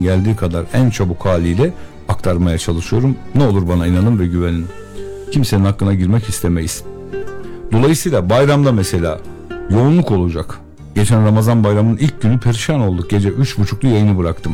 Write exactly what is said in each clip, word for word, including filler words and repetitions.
geldiği kadar en çabuk haliyle aktarmaya çalışıyorum. Ne olur bana inanın ve güvenin. Kimsenin hakkına girmek istemeyiz. Dolayısıyla bayramda mesela yoğunluk olacak. Geçen Ramazan bayramının ilk günü perişan olduk. Gece üç buçuklu yayını bıraktım.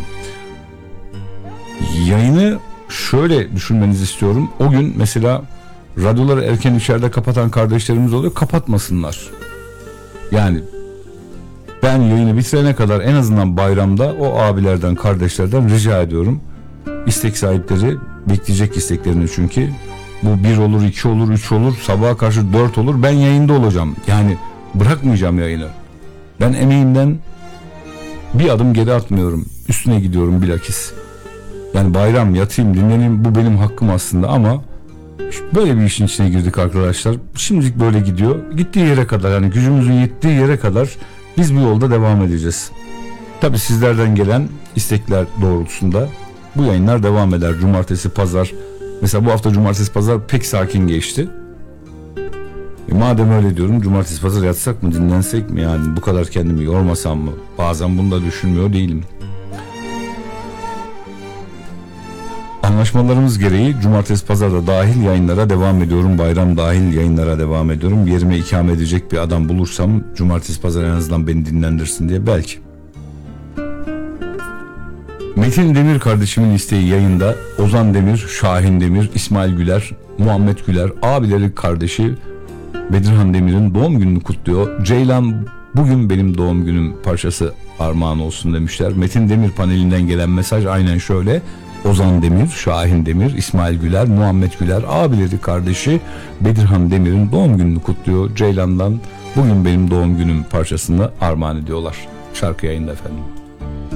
Yayını şöyle düşünmenizi istiyorum. O gün mesela radyoları erken içeride kapatan kardeşlerimiz oluyor. Kapatmasınlar. Yani ben yayını bitirene kadar en azından bayramda o abilerden, kardeşlerden rica ediyorum. İstek sahipleri bekleyecek isteklerini çünkü. Bu bir olur, iki olur, üç olur, sabaha karşı dört olur. Ben yayında olacağım. Yani bırakmayacağım yayını. Ben emeğimden bir adım geri atmıyorum. Üstüne gidiyorum bilakis. Yani bayram, yatayım, dinleneyim, bu benim hakkım aslında ama böyle bir işin içine girdik arkadaşlar. Şimdilik böyle gidiyor. Gittiği yere kadar, yani gücümüzün yettiği yere kadar biz bu yolda devam edeceğiz. Tabii sizlerden gelen istekler doğrultusunda bu yayınlar devam eder. Cumartesi, pazar. Mesela bu hafta cumartesi, pazar pek sakin geçti. E madem öyle diyorum, cumartesi, pazar yatsak mı, dinlensek mi, yani bu kadar kendimi yormasam mı? Bazen bunu da düşünmüyor değilim. Anlaşmalarımız gereği cumartesi, pazarda dahil yayınlara devam ediyorum. Bayram dahil yayınlara devam ediyorum. Yerime ikame edecek bir adam bulursam cumartesi, pazar en azından beni dinlendirsin diye belki. Metin Demir kardeşimin isteği yayında. Ozan Demir, Şahin Demir, İsmail Güler, Muhammed Güler, abileri kardeşi Bedirhan Demir'in doğum gününü kutluyor. Ceylan, bugün benim doğum günüm parçası armağan olsun demişler. Metin Demir panelinden gelen mesaj aynen şöyle. Ozan Demir, Şahin Demir, İsmail Güler, Muhammed Güler, abileri kardeşi Bedirhan Demir'in doğum gününü kutluyor. Ceylan'dan bugün benim doğum günüm parçasını armağan ediyorlar. Şarkı yayında efendim.